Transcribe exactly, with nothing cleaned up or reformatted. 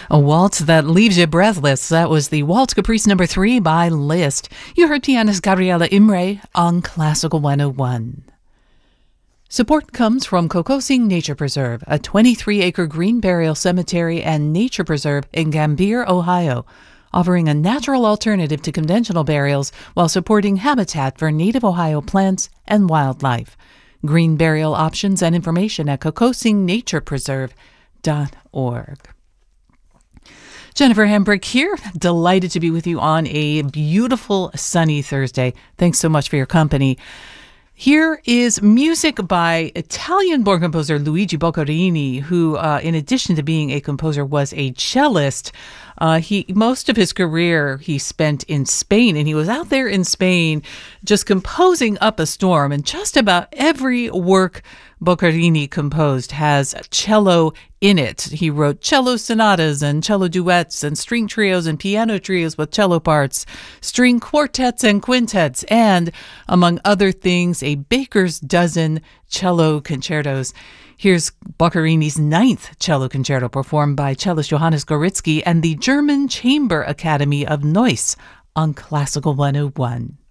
A waltz that leaves you breathless. That was the Waltz Caprice number three by Liszt. You heard pianist Gabriela Imre on Classical one oh one. Support comes from Kokosing Nature Preserve, a twenty-three acre green burial cemetery and nature preserve in Gambier, Ohio, offering a natural alternative to conventional burials while supporting habitat for native Ohio plants and wildlife. Green burial options and information at kokosing nature preserve dot org. Jennifer Hambrick here, delighted to be with you on a beautiful sunny Thursday. Thanks so much for your company. Here is music by Italian-born composer Luigi Boccherini, who, uh, in addition to being a composer, was a cellist. Uh, he most of his career he spent in Spain, and he was out there in Spain just composing up a storm. And just about every work Boccherini composed has cello in it. He wrote cello sonatas and cello duets and string trios and piano trios with cello parts, string quartets and quintets, and, among other things, a baker's dozen cello concertos. Here's Boccherini's ninth cello concerto performed by cellist Johannes Goritzky and the German Chamber Academy of Neuss on Classical one oh one.